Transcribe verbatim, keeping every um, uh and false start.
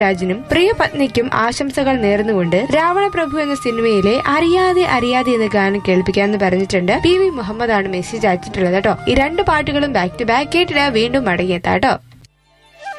രാജനും പ്രിയ പത്നിക്കും ആശംസകൾ നേർന്നുകൊണ്ട് രാവണപ്രഭു എന്ന സിനിമയിലെ അറിയാതെ അറിയാതെ എന്ന ഗാനം കേൾപ്പിക്കാന്ന് പറഞ്ഞിട്ടുണ്ട്. പി വി മുഹമ്മദ് ആണ് മെസ്സേജ് അയച്ചിട്ടുള്ളത് കേട്ടോ. ഈ രണ്ട് പാട്ടുകളും ബാക്ക് ടു ബാക്ക് കേട്ടിട്ട് വീണ്ടും മടങ്ങിയെത്താട്ടോ.